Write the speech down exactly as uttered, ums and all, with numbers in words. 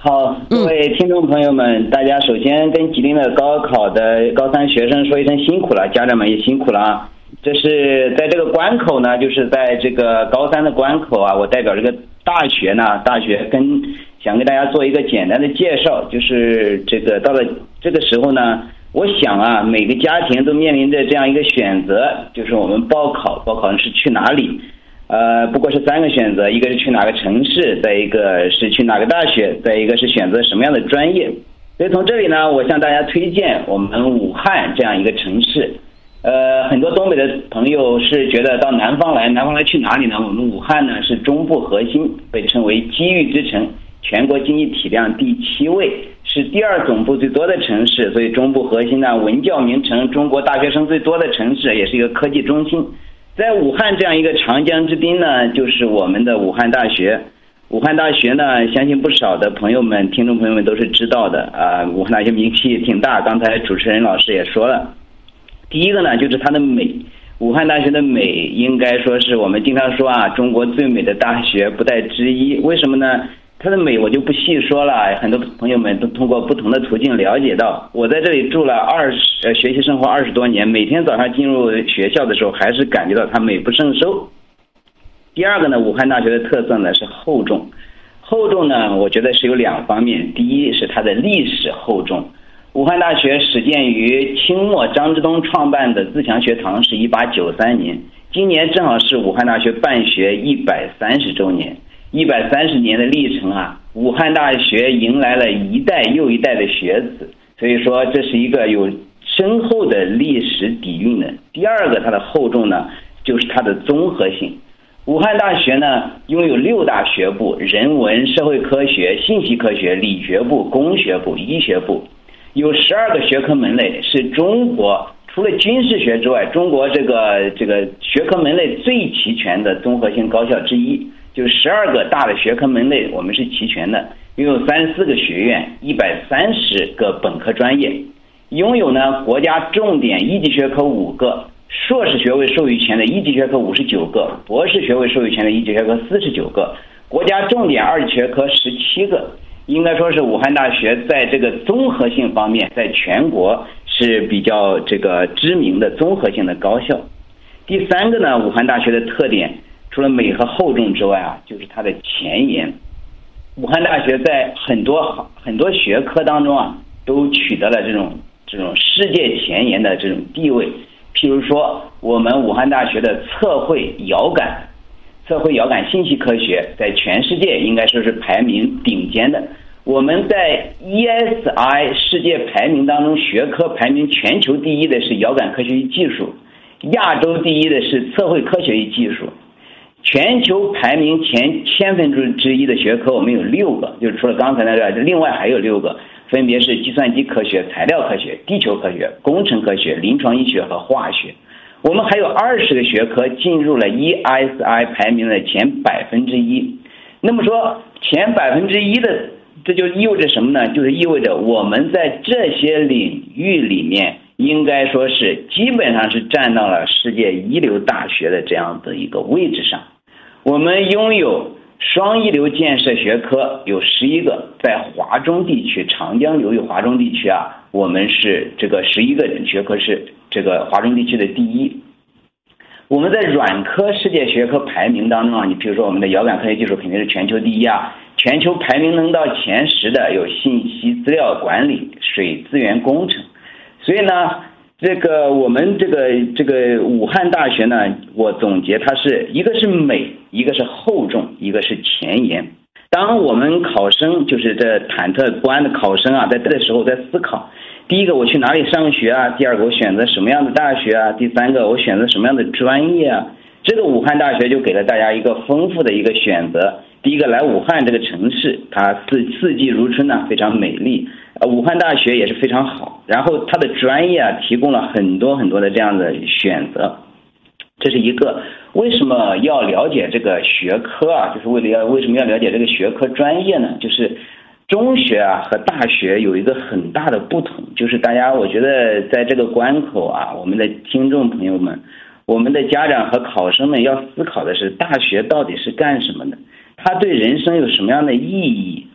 好，各位听众朋友们，大家首先跟吉林的高考的高三学生说一声辛苦了，家长们也辛苦了啊。这是在这个关口呢，就是在这个高三的关口啊，我代表这个大学呢，大学跟想给大家做一个简单的介绍，就是这个到了这个时候呢，我想啊，每个家庭都面临着这样一个选择，就是我们报考，报考是去哪里？呃，不过是三个选择，一个是去哪个城市，再一个是去哪个大学，再一个是选择什么样的专业。所以从这里呢，我向大家推荐我们武汉这样一个城市。呃，很多东北的朋友是觉得到南方来，南方来去哪里呢？我们武汉呢是中部核心，被称为机遇之城，全国经济体量第七位，是第二总部最多的城市，所以中部核心呢文教名城，中国大学生最多的城市，也是一个科技中心。在武汉这样一个长江之滨呢，就是我们的武汉大学。武汉大学呢，相信不少的朋友们、听众朋友们都是知道的啊。武汉大学名气挺大，刚才主持人老师也说了。第一个呢，就是它的美。武汉大学的美，应该说是我们经常说啊，中国最美的大学不在之一。为什么呢？它的美我就不细说了，很多朋友们都通过不同的途径了解到。我在这里住了二十呃学习生活二十多年，每天早上进入学校的时候，还是感觉到它美不胜收。第二个呢，武汉大学的特色呢是厚重。厚重呢，我觉得是有两方面。第一是它的历史厚重。武汉大学始建于清末张之洞创办的自强学堂是一八九三年，今年正好是武汉大学办学一百三十周年。一百三十年的历程啊，武汉大学迎来了一代又一代的学子，所以说这是一个有深厚的历史底蕴的。第二个，它的厚重呢，就是它的综合性。武汉大学呢，拥有六大学部：人文、社会科学、信息科学、理学部、工学部、医学部，有十二个学科门类，是中国除了军事学之外，中国这个这个学科门类最齐全的综合性高校之一。就十二个大的学科门类，我们是齐全的，拥有三十四个学院，一百三十个本科专业，拥有呢国家重点一级学科五个，硕士学位授予权的一级学科五十九个，博士学位授予权的一级学科四十九个，国家重点二级学科十七个。应该说是武汉大学在这个综合性方面，在全国是比较这个知名的综合性的高校。第三个呢，武汉大学的特点，除了美和厚重之外啊，就是它的前沿。武汉大学在很多很多学科当中啊，都取得了这种这种世界前沿的这种地位。譬如说，我们武汉大学的测绘遥感。测绘遥感信息科学在全世界应该说是排名顶尖的。我们在 E S I 世界排名当中，学科排名全球第一的是遥感科学与技术，亚洲第一的是测绘科学与技术。全球排名前千分之之一的学科我们有六个，就是除了刚才那个，另外还有六个，分别是计算机科学、材料科学、地球科学、工程科学、临床医学和化学。我们还有二十个学科进入了 E S I 排名的前百分之一。那么说前百分之一的，这就意味着什么呢？就是意味着我们在这些领域里面，应该说是基本上是占到了世界一流大学的这样的一个位置上。我们拥有双一流建设学科有十一个，在华中地区，长江流域华中地区啊，我们是这个十一个学科是这个华中地区的第一。我们在软科世界学科排名当中啊，你比如说我们的遥感科学技术肯定是全球第一啊，全球排名能到前十的有信息资料管理、水资源工程。所以呢，这个我们这个这个武汉大学呢，我总结它是一个是美，一个是厚重，一个是前沿。当我们考生就是这忐忑不安的考生啊，在这个时候在思考，第一个我去哪里上学啊？第二个我选择什么样的大学啊？第三个我选择什么样的专业啊？这个武汉大学就给了大家一个丰富的一个选择。第一个，来武汉这个城市，它四四季如春呢，非常美丽。呃，武汉大学也是非常好。然后它的专业啊，提供了很多很多的这样的选择。这是一个。为什么要了解这个学科啊？就是为了要为什么要了解这个学科专业呢？就是中学啊和大学有一个很大的不同，就是大家我觉得在这个关口啊，我们的听众朋友们，我们的家长和考生们要思考的是，大学到底是干什么的？它对人生有什么样的意义？